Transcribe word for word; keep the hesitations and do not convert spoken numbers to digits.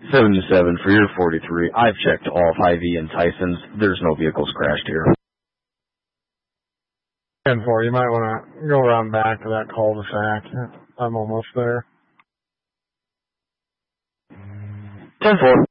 seven to seven for your forty-three. I've checked all Hy-Vee and Tysons. There's no vehicles crashed here. ten four, you might want to go around back to that cul-de-sac. I'm almost there. ten four.